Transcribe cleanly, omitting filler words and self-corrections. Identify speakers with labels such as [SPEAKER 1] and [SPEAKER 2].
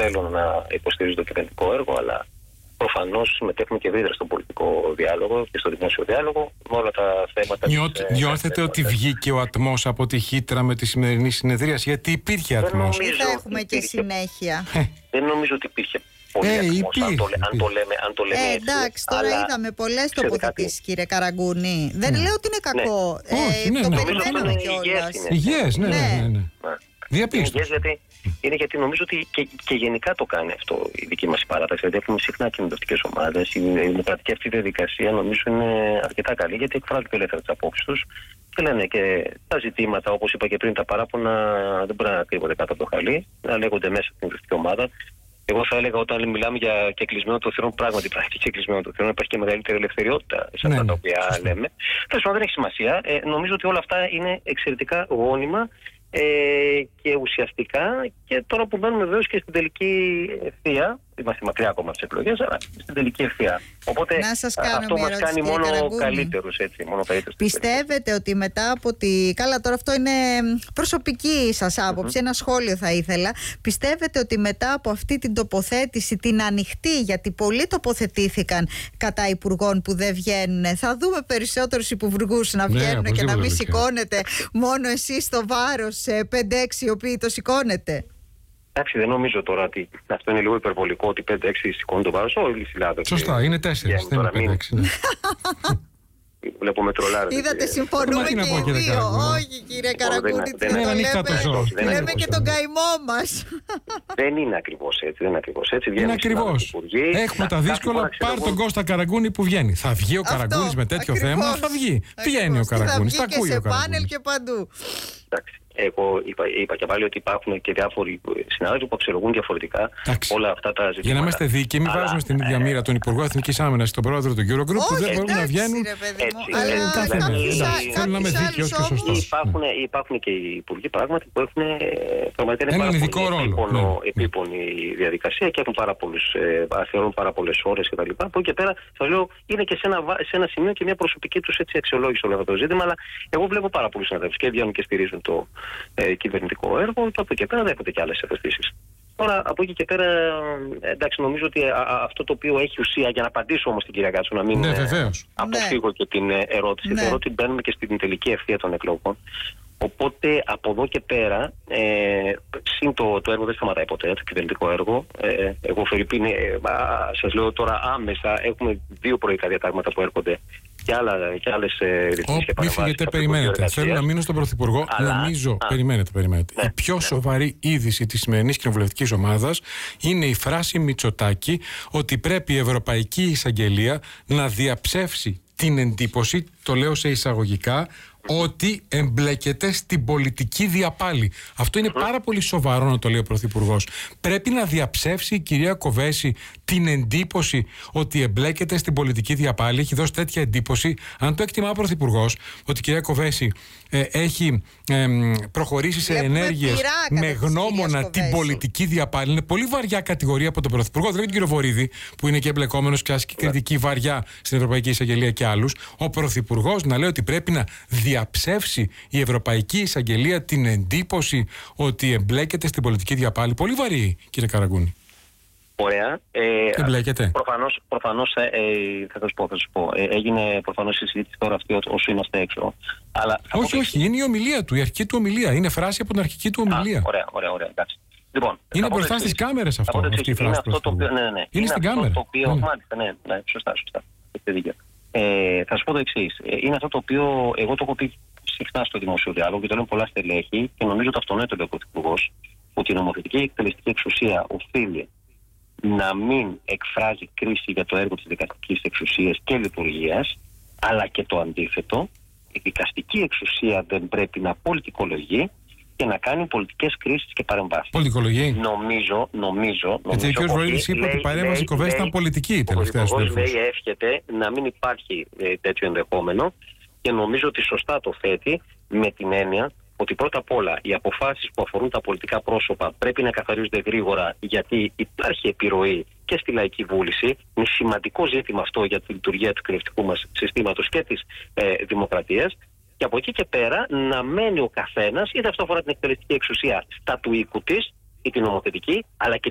[SPEAKER 1] θέλουν να υποστηρίζουν το κυβερνητικό έργο, αλλά προφανώς συμμετέχουν και ευρύτερα στον πολιτικό διάλογο και στο δημόσιο διάλογο με όλα τα θέματα.
[SPEAKER 2] Νιώθετε ότι βγήκε ο ατμός από τη χύτρα με τη σημερινή συνεδρίαση? Γιατί υπήρχε ατμός.
[SPEAKER 3] Δεν θα έχουμε και συνέχεια.
[SPEAKER 1] Δεν νομίζω ότι υπήρχε πολύ ατμός, αν το λέμε έτσι.
[SPEAKER 3] Εντάξει, τώρα είδαμε πολλές τοποθετήσεις, κύριε Καραγκούνη. Δεν λέω ότι είναι κακό. Το περιμένουμε κιόλας.
[SPEAKER 2] Υγιές, ναι. Διαπίστωση.
[SPEAKER 1] Είναι γιατί νομίζω ότι και γενικά το κάνει αυτό η δική μας παράταξη. Δηλαδή έχουμε συχνά κοινοβουλευτικές ομάδες. Η δημοκρατική αυτή διαδικασία νομίζω είναι αρκετά καλή, γιατί εκφράζουν και ελεύθερα τις απόψεις τους και λένε και τα ζητήματα, όπως είπα και πριν, τα παράπονα δεν μπορεί να κρύβονται κάτω από το χαλί, να λέγονται μέσα στην κοινοβουλευτική ομάδα. Εγώ θα έλεγα, όταν μιλάμε για κεκλεισμένο των θυρών, πράγματι υπάρχει κεκλεισμένο των θυρών, υπάρχει και μεγαλύτερη ελευθεριότητα σε αυτά τα οποία λέμε. Τέλος πάντων, δεν έχει σημασία. Νομίζω ότι όλα αυτά είναι εξαιρετικά γόνιμα και ουσιαστικά, και τώρα που μπαίνουμε βεβαίως και στην τελική ευθεία, είμαστε μακριά ακόμα από τις εκλογές, αλλά στην τελική ευθεία. Οπότε αυτό μας κάνει μόνο καλύτερους, έτσι.
[SPEAKER 3] Πιστεύετε ότι μετά από τη... Καλά, τώρα αυτό είναι προσωπική σας άποψη, ένα σχόλιο θα ήθελα. Πιστεύετε ότι μετά από αυτή την τοποθέτηση, την ανοιχτή, γιατί πολλοί τοποθετήθηκαν κατά υπουργών που δεν βγαίνουν, θα δούμε περισσότερους υπουργούς να βγαίνουν και να μην σηκώνετε μόνο εσείς το βάρος, 5-6 οι οποίοι το σηκώνετε?
[SPEAKER 1] Εντάξει, δεν νομίζω τώρα ότι αυτό είναι λίγο υπερβολικό, ότι 5-6 σηκώνουν το βάρος. Όλοι οι συλλάδες.
[SPEAKER 2] Σωστά, είναι 4. Δεν είναι 5-6.
[SPEAKER 1] Βλέπω με τρολάρες.
[SPEAKER 3] Είδατε, συμφωνούμε και οι δύο. Όχι, κύριε Καραγκούνη, λέμε και τον καημό μας.
[SPEAKER 1] Δεν είναι ακριβώς έτσι.
[SPEAKER 2] Είναι ακριβώς. Έχουμε τα δύσκολα. Πάρ' τον Κώστα Καραγκούνη που βγαίνει. Θα βγει ο Καραγκούνης με τέτοιο θέμα? Θα βγει. Βγαίνει ο Καραγκούνης.
[SPEAKER 3] Θα βγει και σε πάνελ και παντού.
[SPEAKER 1] Εγώ είπα και πάλι ότι υπάρχουν και διάφοροι συνάδελφοι που αξιολογούν διαφορετικά όλα αυτά τα ζητήματα.
[SPEAKER 2] Για να είμαστε δίκαιοι, μην βάζουμε στην ίδια μοίρα τον Υπουργό Εθνικής Άμυνας και τον πρόεδρο του Eurogroup, που δεν μπορούν να βγαίνουν. Θέλουν να είμαι δίκαιος και σωστός.
[SPEAKER 1] Υπάρχουν και οι υπουργοί πράγματι που έχουν πραγματικά
[SPEAKER 2] έναν ειδικό ρόλο.
[SPEAKER 1] Επίπονη διαδικασία και αφιερώνουν πάρα πολλές ώρες κτλ. Από εκεί και πέρα, θα λέω, είναι και σε ένα σημείο και μια προσωπική τους αξιολόγηση όλο αυτό το ζήτημα. Αλλά εγώ βλέπω πάρα πολλούς συναδέλφους και βγαίνουν και στηρίζουν το κυβερνητικό έργο, και από εκεί και πέρα δέχονται και άλλες ευαισθήσεις. Τώρα, από εκεί και πέρα, εντάξει, νομίζω ότι αυτό το οποίο έχει ουσία, για να απαντήσω όμως την κυρία Κάτσο, να μην αποφύγω και την ερώτηση, θεωρώ ότι μπαίνουμε και στην τελική ευθεία των εκλογών. Οπότε από εδώ και πέρα, το έργο δεν σταματάει ποτέ, το κυβερνητικό έργο. Εγώ, Φερρυπίν, σας λέω τώρα άμεσα, έχουμε 2 προϊκά διατάγματα που έρχονται και άλλες ρυθμίσεις και παρεμβάσεις.
[SPEAKER 2] Μη φύγετε, περιμένετε. Θέλω να μείνω στον Πρωθυπουργό. Νομίζω, περιμένετε. Η πιο σοβαρή είδηση της σημερινής κοινοβουλευτικής ομάδας είναι η φράση Μητσοτάκη ότι πρέπει η Ευρωπαϊκή Εισαγγελία να διαψεύσει την εντύπωση, το λέω σε εισαγωγικά, ότι εμπλέκεται στην πολιτική διαπάλη. Αυτό είναι πάρα πολύ σοβαρό να το λέει ο Πρωθυπουργός. Πρέπει να διαψεύσει η κυρία Κοβέση την εντύπωση ότι εμπλέκεται στην πολιτική διαπάλη. Έχει δώσει τέτοια εντύπωση. Αν το εκτιμά ο Πρωθυπουργός, ότι η κυρία Κοβέση έχει προχωρήσει σε ενέργειες με γνώμονα την πολιτική διαπάλη, είναι πολύ βαριά κατηγορία από τον Πρωθυπουργό. Δεν είναι τον κύριο Βορίδη, που είναι και εμπλεκόμενος και ασκεί κριτική βαριά στην Ευρωπαϊκή Εισαγγελία και άλλους. Ο Πρωθυπουργός να λέει ότι πρέπει να διαψεύσει η Ευρωπαϊκή Εισαγγελία την εντύπωση ότι εμπλέκεται στην πολιτική διαπάλη. Πολύ βαρύ, κύριε Καραγκούνη.
[SPEAKER 1] Ωραία.
[SPEAKER 2] Εμπλέκεται.
[SPEAKER 1] Προφανώς θα σας πω. Έγινε προφανώς η συζήτηση τώρα αυτή όσο είμαστε έξω. Αλλά
[SPEAKER 2] όχι, είναι η ομιλία του, η αρχική του ομιλία. Είναι φράση από την αρχική του ομιλία.
[SPEAKER 1] Ωραία, εντάξει. Λοιπόν,
[SPEAKER 2] είναι μπροστά στις κάμερες αυτό. Αυτή η φράση είναι στην κάμερα.
[SPEAKER 1] Μάλιστα, ναι, σωστά. Έχετε δίκιο. Θα σου πω το εξής. Είναι αυτό το οποίο εγώ το έχω πει συχνά στο δημόσιο διάλογο και το λένε πολλά στελέχη και νομίζω ότι αυτονόητο λέει ο Πρωθυπουργός, ότι η νομοθετική και εκτελεστική εξουσία οφείλει να μην εκφράζει κρίση για το έργο της δικαστικής εξουσίας και λειτουργίας, αλλά και το αντίθετο. Η δικαστική εξουσία δεν πρέπει να πολιτικολογεί και να κάνει πολιτικές κρίσεις και παρεμβάσεις.
[SPEAKER 2] Πολιτικολογεί.
[SPEAKER 1] Νομίζω.
[SPEAKER 2] Γιατί ο κ. Βορίδης είπε ότι η παρέμβαση Κοβέση ήταν πολιτική τελευταία.
[SPEAKER 1] Ο Πρωθυπουργός λέει, εύχεται να μην υπάρχει τέτοιο ενδεχόμενο και νομίζω ότι σωστά το θέτει με την έννοια ότι πρώτα απ' όλα οι αποφάσεις που αφορούν τα πολιτικά πρόσωπα πρέπει να καθαρίζονται γρήγορα, γιατί υπάρχει επιρροή και στη λαϊκή βούληση. Είναι σημαντικό ζήτημα αυτό για τη λειτουργία του κοινοβουλευτικού μας συστήματος και της δημοκρατίας. Και από εκεί και πέρα να μένει ο καθένας, είτε αυτό αφορά την εκτελεστική εξουσία στα του οίκου της ή την νομοθετική, αλλά και